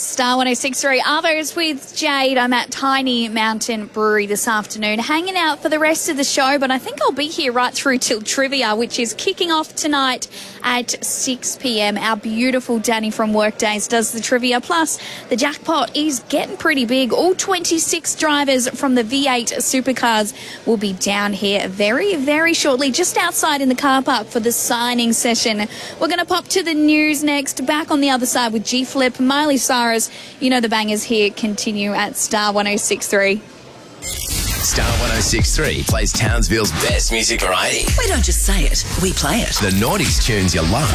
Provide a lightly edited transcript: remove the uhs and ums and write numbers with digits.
Star 106.3 Arvos with Jade. I'm at Tiny Mountain Brewery this afternoon, hanging out for the rest of the show, but I think I'll be here right through till trivia, which is kicking off tonight at 6 p.m. Our beautiful Danny from Workdays does the trivia, plus the jackpot is getting pretty big. All 26 drivers from the V8 supercars will be down here very, very shortly, just outside in the car park for the signing session. We're going to pop to the news next, back on the other side with G-Flip, Miley Cyrus. You know the bangers here continue at Star 106.3. Star 106.3 plays Townsville's best music variety. We don't just say it, we play it. The noughties tunes you love.